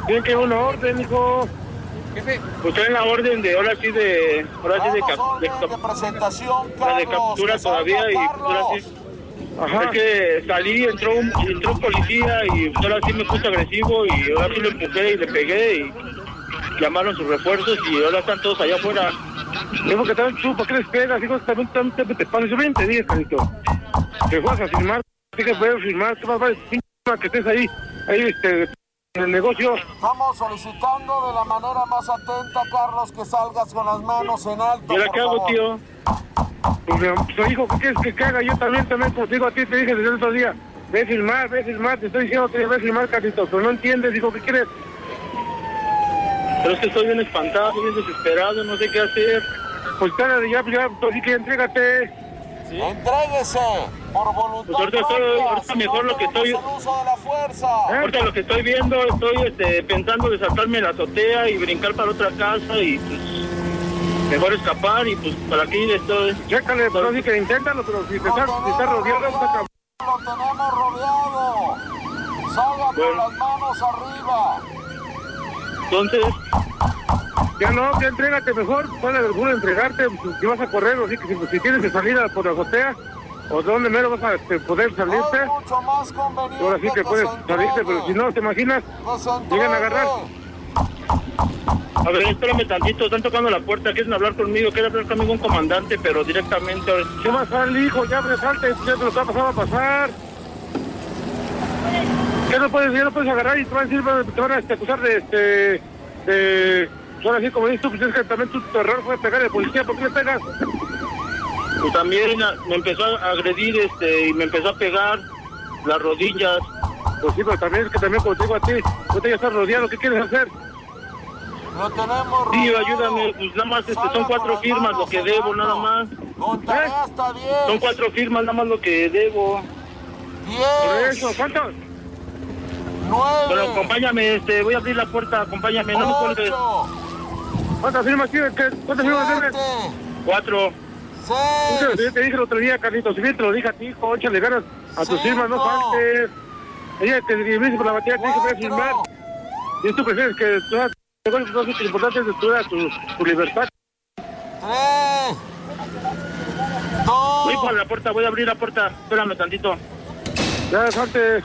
Tienen que una orden, hijo. Jefe. Pues traen la orden de, ahora sí de presentación, la de Carlos, captura todavía y ahora sí. Ajá. Es que salí, entró un policía y ahora sí me puse agresivo y ahora sí lo empujé y le pegué y llamaron sus refuerzos y ahora están todos allá afuera. Digo que también tú, ¿para qué les pegas? Digo, también te pases. Yo bien te dije, Carlito, que vas a firmar, que puedes firmar, que más vale que estés ahí, en el negocio. Estamos solicitando de la manera más atenta, Carlos, que salgas con las manos en alto. ¿Y ahora qué hago, tío? Pues hijo, ¿qué quieres que haga? Yo también, pues digo a ti, te dije desde el otro día, ve a filmar, te estoy diciendo que ve a filmar, Carlitos, pero no entiendes, digo, ¿qué quieres? Pero es que estoy bien espantado, bien desesperado, no sé qué hacer. Pues ya, así que entrégate. ¿Sí? Entréguese, por voluntad. Pues ahorita mejor lo que estoy... uso de la fuerza. Ahorita lo que estoy viendo, estoy pensando de saltarme la azotea y brincar para otra casa y pues... Mejor escapar y pues para aquí estoy. Chécale, pero sí que inténtalo, pero si te estás rodeado, está... Lo tenemos rodeado. Salga con las manos arriba. Entonces, ya entrégate mejor, puede alguno entregarte, si vas a correr, o sí que si tienes que salir por la azotea, o de donde menos vas a poder salirte. Mucho más conveniente. Ahora sí que puedes salirte, pero si no, ¿te imaginas? Llegan a agarrar. A ver, espérame tantito, están tocando la puerta, quieren hablar conmigo, quiere hablar conmigo un comandante, pero directamente... ¿Qué va a salir, hijo? Ya salte, ya te lo está pasando a pasar. ¿Qué no puedes agarrar y te van a decir, te van a acusar de ahora sí, como dices tú, pues es que también tu error fue pegar al policía, ¿por qué le pegas? Pues también me empezó a agredir, y me empezó a pegar las rodillas. Pues sí, pero también es que también, como te digo a ti, tú ya estás rodeado, ¿qué quieres hacer? Lo tenemos rodeado. Sí, ayúdame, pues nada más, son 4 firmas lo que debo, nada más. Hasta 10. Son 4 firmas, nada más lo que debo. 10. Por eso, ¿cuántos? 9. Pero acompáñame, voy a abrir la puerta, acompáñame, no me cuelgues. ¿Cuántas firmas tienes? ¿Cuántas firmas tienes? 4. 6. Yo te dije el otro día, Carlitos, si bien te lo dije a ti, hijo, échale ganas a tus firmas, no faltes. Ella te dice por la batería, te dije que voy a firmar. Y tú prefieres que todas las cosas importantes de tu libertad. 3. 2. Voy por la puerta, voy a abrir la puerta, espérame tantito. Ya, salte.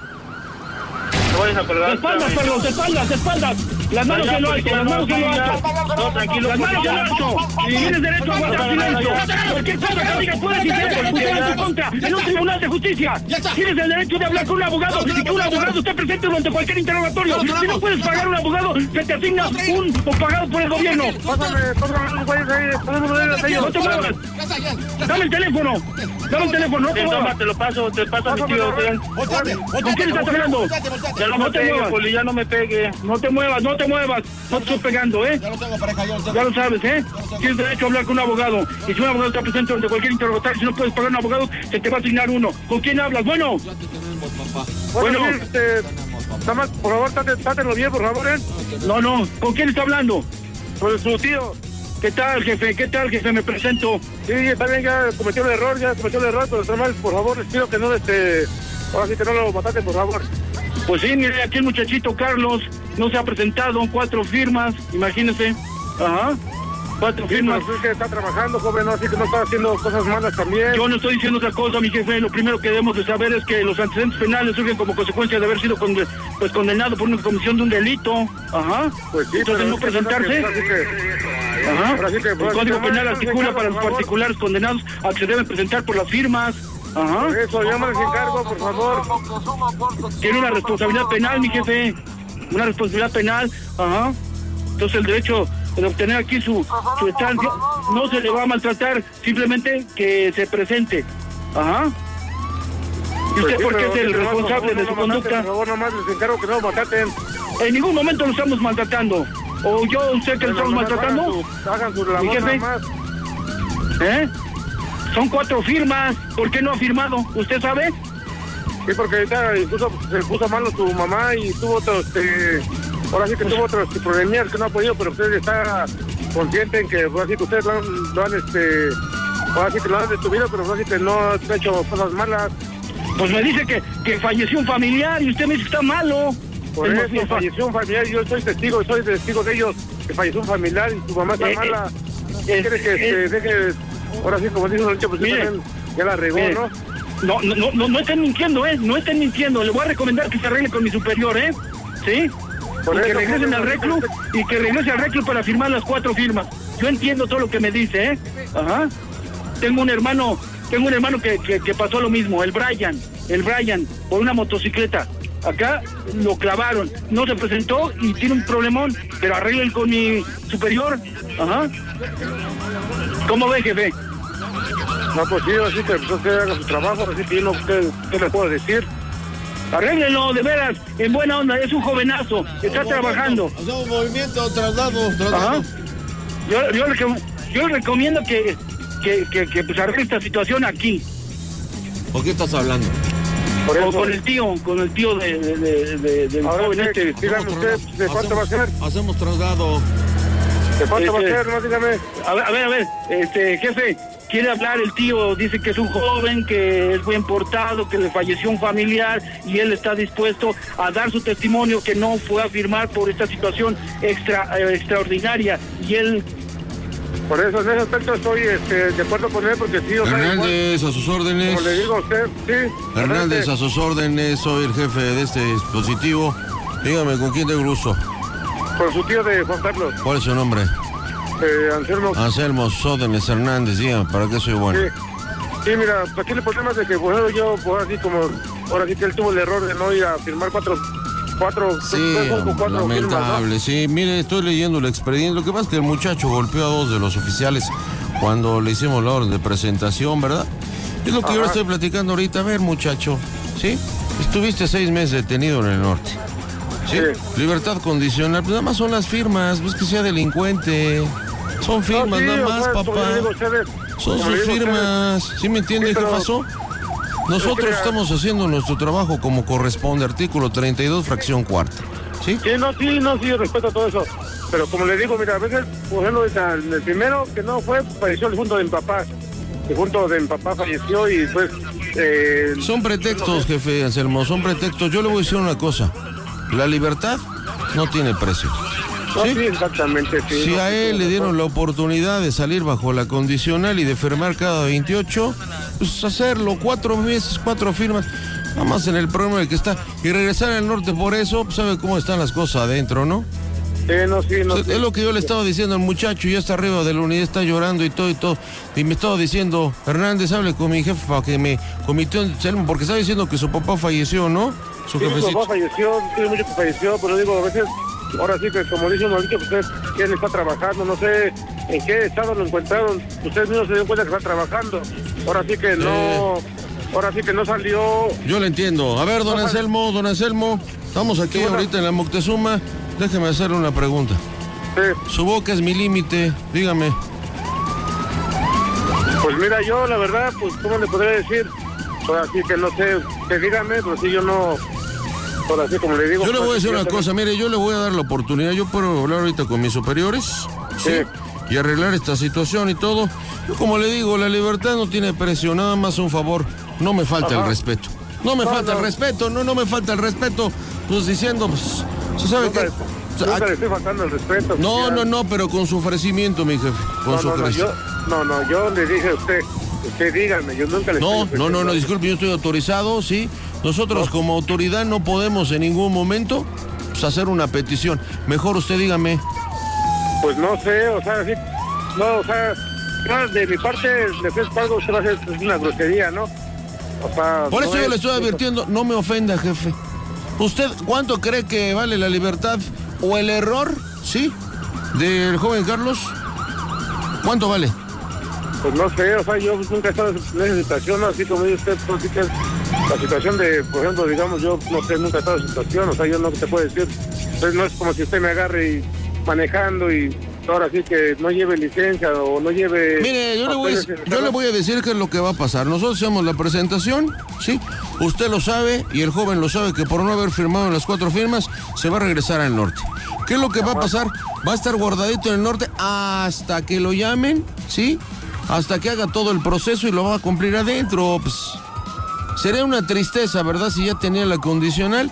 No vayas a colgar. Espaldas, Carlos, espaldas. Las manos en lo alto, las manos en lo alto. No, tranquilo. Las manos en lo alto. Tienes derecho a guardar silencio. Cualquier cosa que digas puedes interponer en tu contra en un tribunal de justicia. Tienes el derecho de hablar con un abogado y que un abogado esté presente durante cualquier interrogatorio. Si no puedes pagar un abogado, se te asigna un pagado por el gobierno. Pásame los güeyes ahí, no te muevas. Dame el teléfono, no te muevas. Te paso a mi tío. ¿Con quién estás hablando? Ya no te muevas, Poli, ya no me pegue. No te muevas, no te estoy pegando, Ya lo tengo, pareja, ya lo sabes, Tienes derecho a hablar con un abogado. Y si un abogado está presente durante cualquier interrogatorio, si no puedes pagar un abogado, se te va a asignar uno. ¿Con quién hablas? Bueno. Ya te tenemos, papá. Bueno, nada más, por favor, trátelo bien, por favor, No, ¿con quién está hablando? Con su tío. ¿Qué tal, jefe? Me presento. Sí, está bien, ya cometió el error, pero está mal, por favor, les pido que no ahora sí que no lo mataste, por favor. Pues sí, mire, aquí el muchachito Carlos no se ha presentado, 4 firmas, imagínese. Ajá, 4 firmas. Sí, es que está trabajando, joven, así que no está haciendo cosas malas también. Yo no estoy diciendo otra cosa, mi jefe. Lo primero que debemos de saber es que los antecedentes penales surgen como consecuencia de haber sido condenado por una comisión de un delito. Ajá. Pues sí, entonces no presentarse. Ajá. El Código Penal articula para los particulares condenados a que se deben presentar por las firmas. Ajá. Por eso, llámales encargo, por favor. Tiene una responsabilidad penal, mi jefe. Una responsabilidad penal. Ajá. Entonces el derecho de obtener aquí su estancia no se le va a maltratar, simplemente que se presente. Ajá. ¿Y usted por qué es el responsable de su conducta? Por favor, nomás les encargo que no lo maltraten. En ningún momento lo estamos maltratando. ¿O usted que lo estamos maltratando? Hagan su labor, mi jefe. nomás. Son 4 firmas. ¿Por qué no ha firmado? ¿Usted sabe? Sí, porque ahorita se puso malo su mamá y tuvo ahora sí que tuvo otros problemas que no ha podido, pero usted está consciente en que ahora sí que ustedes ahora sí que lo han detenido, pero ahora sí que no ha hecho cosas malas. Pues me dice que falleció un familiar y usted me dice que está malo. Por eso falleció un familiar, yo soy testigo de ellos, que falleció un familiar y tu mamá está mala. ¿Quiere que deje? Ahora sí, como dice el dicho, pues también ya la regó, ¿no? No estén mintiendo, no estén mintiendo. Le voy a recomendar que se arregle con mi superior, ¿sí? Y que regresen al reclu y que regrese al reclu para firmar las 4 firmas. Yo entiendo todo lo que me dice, Ajá. Tengo un hermano que pasó lo mismo, el Brian, por una motocicleta. Acá lo clavaron, no se presentó y tiene un problemón, pero arreglen con mi superior. Ajá. ¿Cómo ve, jefe? No, pues sí, así que usted haga su trabajo, así que yo no, ¿qué le puedo decir? Arréglenlo, de veras, en buena onda, es un jovenazo, está trabajando. Hacemos movimiento, traslado. Ajá. Yo recomiendo que pues arregle esta situación aquí. ¿Por qué estás hablando? Con el tío del joven este. Dígame usted, ¿de cuánto va a ser? Hacemos traslado. ¿De cuánto va a ser? No, dígame. A ver, jefe, quiere hablar el tío, dice que es un joven, que es buen portado, que le falleció un familiar y él está dispuesto a dar su testimonio, que no fue a firmar por esta situación extraordinaria y él... Por eso, en ese aspecto estoy de acuerdo con él, porque sí... Hernández, a sus órdenes. Como le digo a usted, sí. Hernández, a sus órdenes, soy el jefe de este dispositivo. Dígame, ¿con quién tengo el gusto? Con su tío de Juan Carlos. ¿Cuál es su nombre? Anselmo. Anselmo Sódenes Hernández, dígame, ¿para qué soy bueno? Sí, mira, aquí el problema es de que, bueno, yo, pues así como, ahora sí que él tuvo el error de no ir a firmar cuatro lamentable, firmas, ¿no? Sí, mire, estoy leyendo el expediente. Lo que pasa es que el muchacho golpeó a 2 de los oficiales cuando le hicimos la orden de presentación, ¿verdad? Es lo que yo le estoy platicando ahorita. A ver, muchacho, ¿sí? Estuviste 6 meses detenido en el norte, ¿sí? Libertad condicional, pues nada más son las firmas, no es que sea delincuente. Son firmas, nada más, papá. Son sus firmas. ¿Sí me entiende qué pasó? Nosotros estamos haciendo nuestro trabajo como corresponde, artículo 32, fracción 4. ¿Sí? Sí, respeto todo eso. Pero como le digo, mira, a veces, por ejemplo, el primero que no fue, falleció el difunto de mi papá. El difunto de mi papá falleció y pues... Son pretextos, jefe Anselmo, son pretextos. Yo le voy a decir una cosa. La libertad no tiene precio. ¿Sí? Sí, exactamente, sí. Si a él le dieron la oportunidad de salir bajo la condicional y de firmar cada 28, pues hacerlo, 4 meses, 4 firmas, nada más en el problema de que está, y regresar al norte por eso, pues sabe cómo están las cosas adentro, ¿no? No. Es lo que yo le estaba diciendo al muchacho, ya está arriba de la unidad, está llorando y todo, y me estaba diciendo, Hernández, hable con mi jefe para que me comitió, porque estaba diciendo que su papá falleció, ¿no? Su jefecito. Su papá falleció, tiene mucho que falleció, pero digo, a veces... Ahora sí que, como dice uno, que usted quién está trabajando, no sé en qué estado lo encontraron, ustedes mismos se dieron cuenta que está trabajando. Ahora sí que no salió. Yo le entiendo. A ver, don Anselmo, estamos aquí ahorita en la Moctezuma. Déjeme hacerle una pregunta. Sí. Su boca es mi límite, dígame. Pues mira, yo la verdad, pues, ¿cómo le podría decir? Pues así que no sé, que dígame, pero si yo no... Ahora sí, como le digo... Yo le voy a decir una también... cosa, mire, yo le voy a dar la oportunidad, yo puedo hablar ahorita con mis superiores, ¿sí? Y arreglar esta situación y todo. Yo como le digo, la libertad no tiene precio, nada más un favor, no me falta el respeto. No me falta el respeto, no me falta el respeto, pues diciendo, pues, ¿se sabe qué? Nunca le estoy faltando el respeto. No, pero con su ofrecimiento, mi jefe, con su ofrecimiento. Yo le dije a usted dígame, yo nunca le estoy... No, disculpe, yo estoy autorizado, ¿sí? Nosotros como autoridad no podemos en ningún momento pues, hacer una petición. Mejor usted dígame. Pues no sé, o sea, sí, no, o sea, de mi parte, le ofrezco algo, usted va a hacer una grosería, ¿no? O sea... Por eso yo le estoy advirtiendo, no me ofenda, jefe. ¿Usted cuánto cree que vale la libertad o el error, sí, del joven Carlos? ¿Cuánto vale? Pues no sé, o sea, yo nunca he estado en esa situación, así como dice usted, pues, así que la situación de, por ejemplo, digamos, yo no sé, nunca he estado en esa situación, o sea, yo no te puedo decir, entonces no es como si usted me agarre y manejando y ahora sí que no lleve licencia o no lleve... Mire, yo le voy a decir qué es lo que va a pasar. Nosotros hacemos la presentación, ¿sí? Usted lo sabe y el joven lo sabe que por no haber firmado las 4 firmas se va a regresar al norte. ¿Qué es lo que va a pasar? Va a estar guardadito en el norte hasta que lo llamen, ¿sí? Hasta que haga todo el proceso y lo va a cumplir adentro. Pues, sería una tristeza, ¿verdad? Si ya tenía la condicional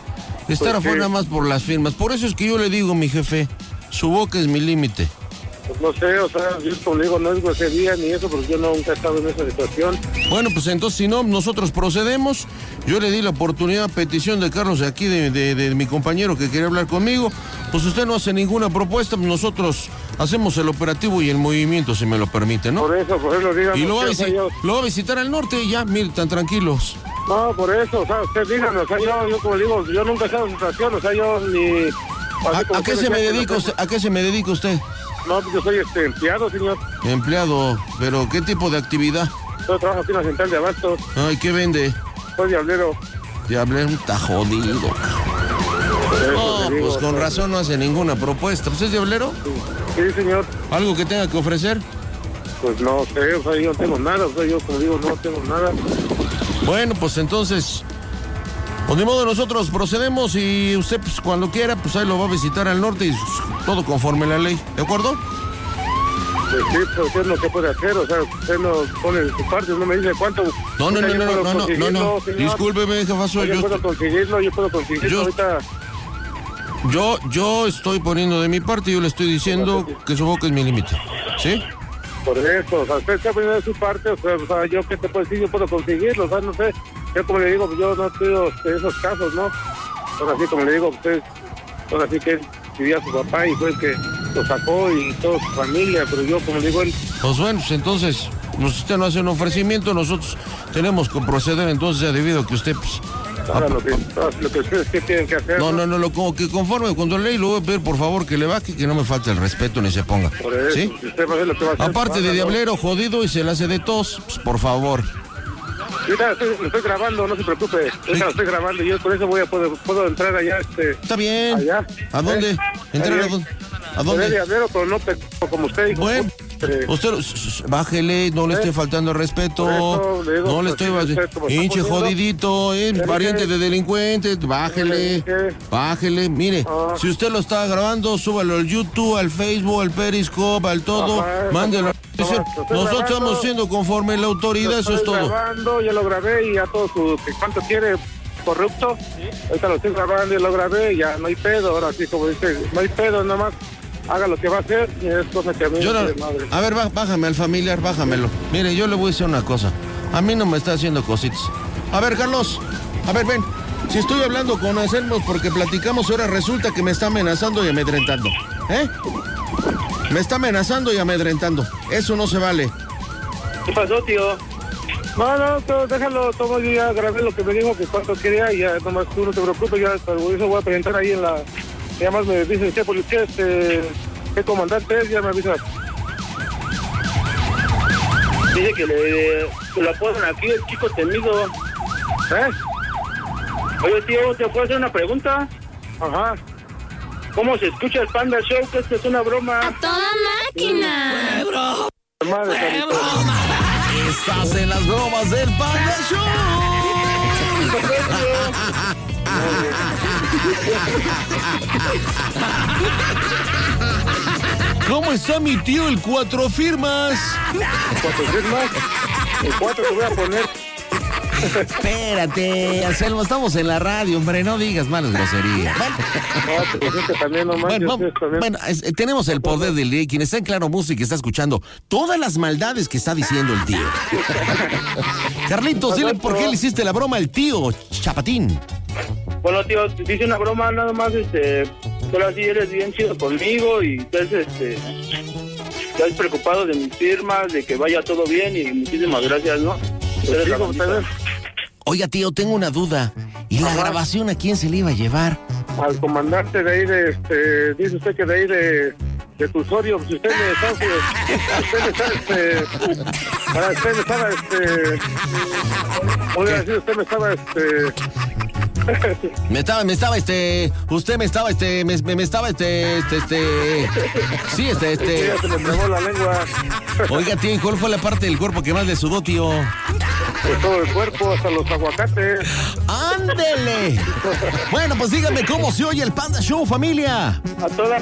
estar Pues afuera sí. más por las firmas. Por eso es que yo le digo, mi jefe, su boca es mi límite. Pues no sé, o sea, yo como digo, no es grosería ni eso, porque yo nunca he estado en esa situación. Bueno, pues entonces, si no, nosotros procedemos. Yo le di la oportunidad, petición de Carlos, de aquí, de mi compañero que quería hablar conmigo. Pues usted no hace ninguna propuesta, pues nosotros hacemos el operativo y el movimiento, si me lo permite, ¿no? Por eso, díganme. Y lo va yo... a visitar al norte y ya, mire, tan tranquilos. No, por eso, o sea, usted díganme, o sea, yo como digo, yo nunca he estado en situación, o sea, yo ni... ¿A qué se me dedica usted? ¿A qué se me dedica usted? No, pues yo soy empleado, señor. Empleado, pero ¿qué tipo de actividad? Yo trabajo aquí en la central de abastos, Ay, ¿qué vende? soy diablero. Diablero, está jodido. Por eso No, le digo, pues con o sea, razón no hace ninguna propuesta. ¿Pues es diablero? Sí, señor. ¿Algo que tenga que ofrecer? Pues no sé, o sea, yo no tengo nada, o sea, yo como digo, no tengo nada. Bueno, pues entonces, pues de modo nosotros procedemos y usted pues cuando quiera, pues ahí lo va a visitar al norte y todo conforme a la ley, ¿de acuerdo? Pues sí, pero usted no se puede hacer, o sea, usted no pone de su parte, no me dice cuánto. No, O sea, yo puedo no, conseguirlo, señor. discúlpeme, jefazo, Yo puedo conseguirlo, yo- ahorita. yo estoy poniendo de mi parte y yo le estoy diciendo que su boca es mi límite, ¿sí? Por eso, o sea, usted está poniendo de su parte, o sea, yo qué te puedo decir, yo puedo conseguirlo, o sea, no sé. Yo como le digo, pues yo no estoy en esos casos, ¿no? Ahora sí, como le digo, usted, ahora sí que él vivía a su papá y fue el que lo sacó y toda su familia, pero yo como le digo, él... Pues bueno, pues entonces, usted no hace un ofrecimiento, nosotros tenemos que proceder entonces debido a que usted, pues... Haga lo que ustedes que tienen que hacer. No, como que conforme con la ley, le voy a pedir por favor que le baje, que no me falte el respeto ni se ponga, Por eso, ¿sí? si usted va a hacer lo que va a hacer, Aparte de hágalo. diablero, jodido y se le hace de tos, pues por favor. Ahorita lo estoy grabando, no se preocupe. Ahorita lo estoy grabando y yo por eso puedo entrar allá, Está bien. allá. ¿A dónde? ¿Entrar a dónde? ¿A Seré dónde? diablero, pero no como usted dijo. Bueno, usted bájele, no le esté faltando el respeto, Por eso le digo, no le pues, estoy sí, respeto, me está hinche poniendo. jodidito, ¿Qué? pariente de delincuente, bájele, ¿Qué? bájele, mire, Ah. si usted lo está grabando, súbalo al YouTube, al Facebook, al Periscope, al todo, Ajá, mándelo. lo estoy Nosotros grabando. estamos siendo conforme la autoridad, eso es Estoy todo. grabando, ya lo grabé y ya todo que cuánto quiere corrupto. Ahorita lo estoy grabando y lo grabé y ya no hay pedo. Ahora sí, como dice, no hay pedo, nada más haga lo que va a hacer y es cosa que a mí Yo me no- vale madre. a ver, bájame al familiar, bájamelo. Mire, yo le voy a decir una cosa. A mí no me está haciendo cositas. A ver, Carlos, a ver, ven. Si estoy hablando con Anselmo porque platicamos, ahora resulta que me está amenazando y amedrentando. ¿Eh? Me está amenazando y amedrentando. Eso no se vale. ¿Qué pasó, tío? No, todo, déjalo, todo, yo ya grabé lo que me dijo que cuánto quería y ya nomás tú no te preocupes, ya eso voy a presentar ahí en la... Ya más me dicen, ¿qué policía, qué comandante es? Ya me avisas. Dice que lo apodan aquí el chico temido. ¿Eh? Oye, tío, ¿te puedo hacer una pregunta? Ajá. ¿Cómo se escucha el Panda Show? Que esto es una broma. ¡A toda máquina! Madre, carito. Estás en las bromas del Panda Show. ¿Cómo está mi tío el Cuatro Firmas? ¿Cuántos firmas? El 4 te voy a poner. Espérate, Anselmo, estamos en la radio, hombre, no digas malas groserías. No, pero es que también no manches, Bueno, esto también. bueno, tenemos el poder del día y quien está en Claro Música está escuchando todas las maldades que está diciendo el tío. Carlitos, dile por qué le hiciste la broma al tío Chapatín. Bueno, tío, dice una broma nada más, solo así eres bien chido conmigo y estás, estás preocupado de mis firmas, de que vaya todo bien y muchísimas gracias, ¿no? Eres la Digo, bonita. también, Oiga, tío, tengo una duda. ¿Y la Ajá. grabación a quién se le iba a llevar? al comandante de ahí dice usted que de ahí de Tusorio, si usted me está, oiga, si usted me estaba, Sí, ya se me trabó la lengua, Oiga, tío, ¿y cuál fue la parte del cuerpo que más le sudó, tío? de todo el cuerpo, hasta los aguacates. ¡Ándele! Bueno, pues dígame cómo se oye el Panda Show, familia. A toda